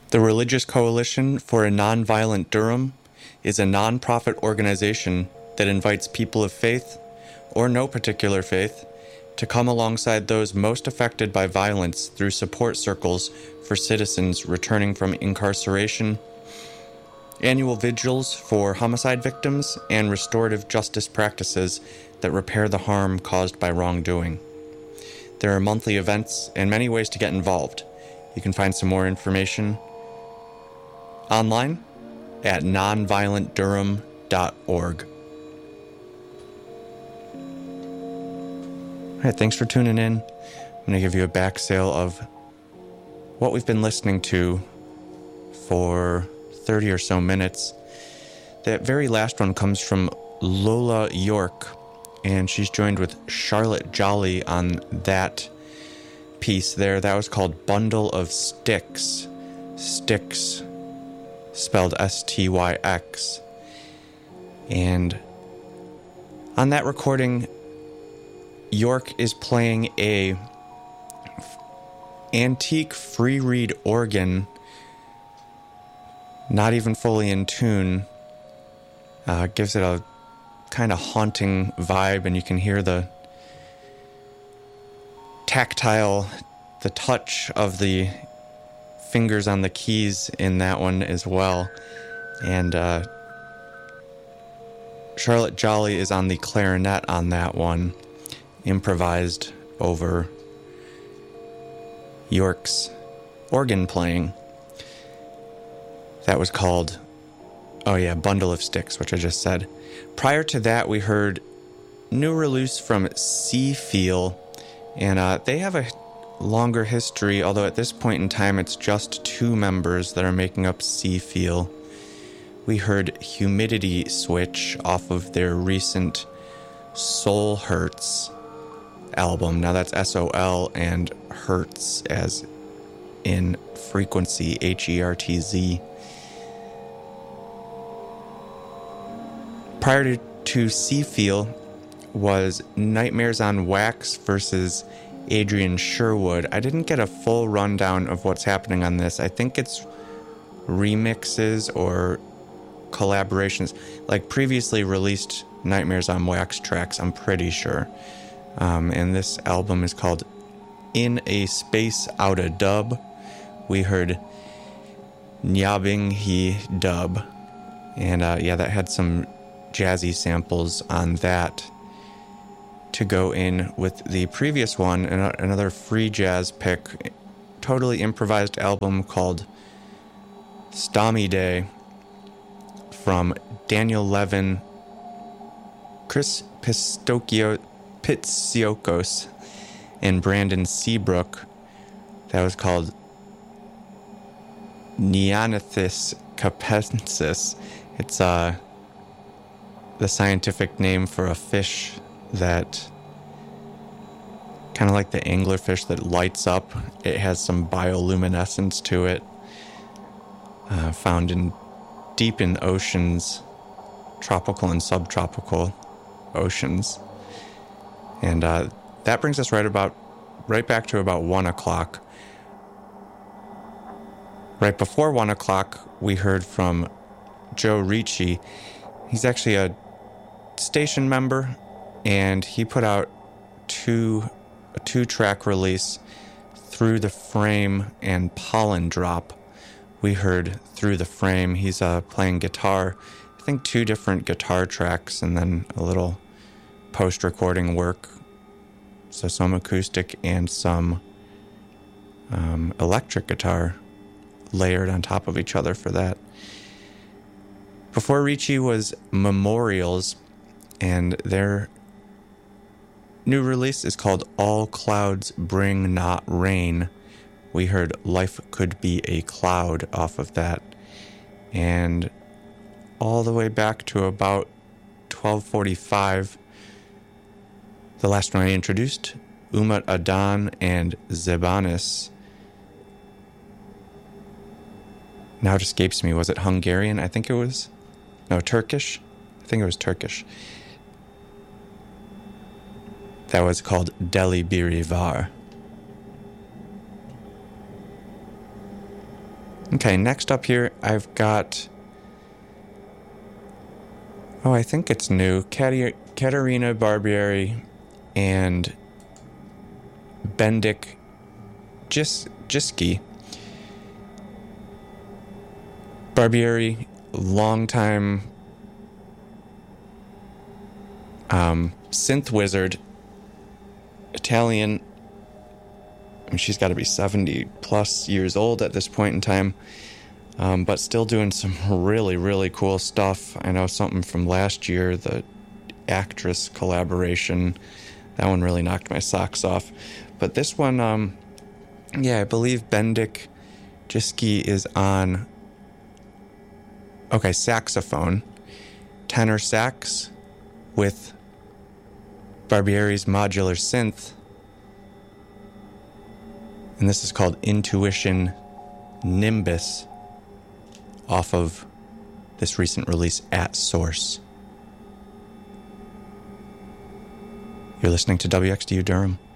The Religious Coalition for a Nonviolent Durham is a non-profit organization that invites people of faith, or no particular faith, to come alongside those most affected by violence through support circles for citizens returning from incarceration, annual vigils for homicide victims, and restorative justice practices that repair the harm caused by wrongdoing. There are monthly events and many ways to get involved. You can find some more information online at nonviolentdurham.org. All right, thanks for tuning in. I'm going to give you a back sale of what we've been listening to for 30 or so minutes. That very last one comes from Lola York, and she's joined with Charlotte Jolly on that piece there. That was called Bundle of Styx. Styx, spelled S-T-Y-X. And on that recording, York is playing a antique free reed organ, not even fully in tune. Gives it a kind of haunting vibe, and you can hear the tactile, the touch of the fingers on the keys in that one as well. And Charlotte Jolly is on the clarinet on that one, improvised over York's organ playing. That was called, Bundle of Styx, which I just said. Prior to that, we heard new release from Seafeel, and they have a longer history, although at this point in time it's just two members that are making up Seafeel. We heard Humidity Switch off of their recent Soul Hurts album. Now that's S-O-L and Hertz as in frequency, H-E-R-T-Z. Prior to Seafeel was Nightmares on Wax versus Adrian Sherwood. I didn't get a full rundown of what's happening on this. I think it's remixes or collaborations, like previously released Nightmares on Wax tracks, I'm pretty sure. And this album is called In a Space Outta Dub. We heard Nyabing He Dub. And that had some jazzy samples on that to go in with the previous one, another free jazz pick, totally improvised album called Stami Day from Daniel Levin, Chris Pitsiokos, and Brandon Seabrook. That was called Neanthus capensis. It's the scientific name for a fish that, kind of like the anglerfish that lights up, it has some bioluminescence to it, found deep in oceans, tropical and subtropical oceans. And that brings us right back to about 1 o'clock. Right before 1 o'clock, we heard from Joe Ricci. He's actually a station member, and he put out a two-track release, Through the Frame and Pollen Drop. We heard Through the Frame. He's playing guitar, I think 2 different guitar tracks, and then a little post-recording work. So some acoustic and some electric guitar layered on top of each other for that. Before Ricci was Memorials, and their new release is called All Clouds Bring Not Rain. We heard Life Could Be a Cloud off of that. And all the way back to about 12:45, the last one I introduced, Umut Adan and Zebanis. Now it escapes me. Was it Hungarian? I think it was. No, Turkish? I think it was Turkish. That was called Deli Biri Var. Okay, next up here, I've got... Oh, I think it's new. Katerina Barbieri and Bendik Jiski. Barbieri, longtime synth wizard, Italian. I mean, she's got to be 70 plus years old at this point in time, but still doing some really, really cool stuff. I know something from last year, the actress collaboration, that one really knocked my socks off. But this one, I believe Bendik Jiski is on, saxophone, tenor sax with Barbieri's modular synth. And this is called Intuition Nimbus, off of this recent release At Source. You're listening to WXDU Durham.